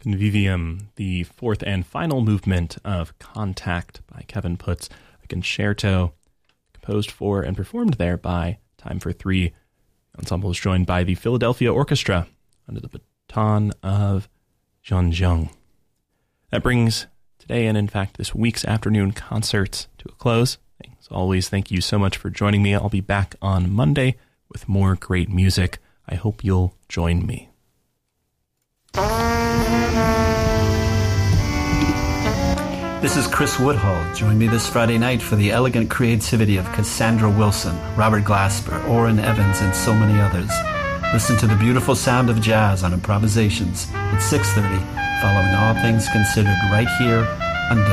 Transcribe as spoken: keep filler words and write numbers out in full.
Convivium, the fourth and final movement of Contact by Kevin Puts, a concerto composed for and performed there by Time for Three. The ensemble is joined by the Philadelphia Orchestra under the baton of John Jung. That brings today and, in fact, this week's afternoon concerts to a close. As always, thank you so much for joining me. I'll be back on Monday with more great music. I hope you'll join me. This is Chris Woodhull. Join me this Friday night for the elegant creativity of Cassandra Wilson, Robert Glasper, Orrin Evans, and so many others. Listen to the beautiful sound of jazz on Improvisations at six thirty, following All Things Considered right here